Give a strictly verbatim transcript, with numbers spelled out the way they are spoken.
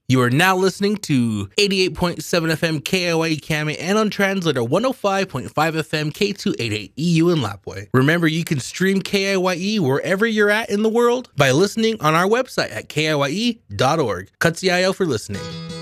You are now listening to eighty-eight point seven F M K I Y E Kami and on translator one oh five point five F M K two eighty-eight E U in Lapwai. Remember, you can stream K I Y E wherever you're at in the world by listening on our website at K I Y E dot org. Katsiayo for listening.